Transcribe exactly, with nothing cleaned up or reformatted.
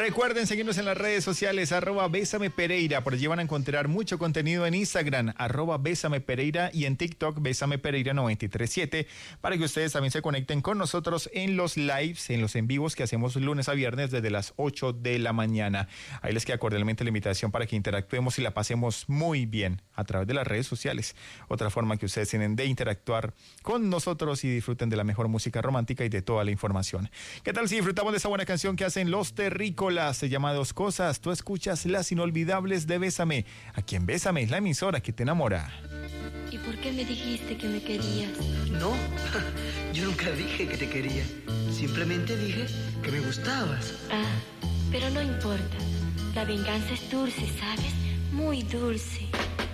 Recuerden seguirnos en las redes sociales, arroba Bésame Pereira. Por allí van a encontrar mucho contenido en Instagram, arroba Bésame Pereira, y en TikTok, Bésame Pereira noventa y tres siete, para que ustedes también se conecten con nosotros en los lives, en los en vivos que hacemos lunes a viernes desde las ocho de la mañana. Ahí les queda cordialmente la invitación para que interactuemos y la pasemos muy bien a través de las redes sociales. Otra forma que ustedes tienen de interactuar con nosotros y disfruten de la mejor música romántica y de toda la información. ¿Qué tal si disfrutamos de esa buena canción que hacen Los Terrícolas? Se llama Dos Cosas. Tú escuchas Las Inolvidables de Bésame. Aquí en Bésame, la emisora que te enamora. ¿Y por qué me dijiste que me querías? No, yo nunca dije que te quería. Simplemente dije que me gustabas. Ah, pero no importa. La venganza es dulce, ¿sabes? Muy dulce.